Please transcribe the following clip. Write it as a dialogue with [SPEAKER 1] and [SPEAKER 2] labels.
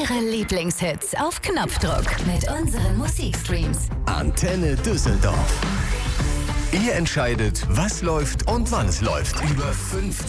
[SPEAKER 1] Ihre Lieblingshits auf Knopfdruck mit unseren Musikstreams.
[SPEAKER 2] Antenne Düsseldorf. Ihr entscheidet, was läuft und wann es läuft. Über 50